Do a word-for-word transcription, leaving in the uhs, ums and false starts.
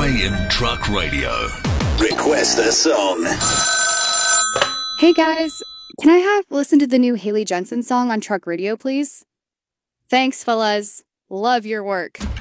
two a.m. Truck Radio. Request a song. Hey guys, can I have listen to the new Haley Jensen song on Truck Radio, please? Thanks, fellas. Love your work.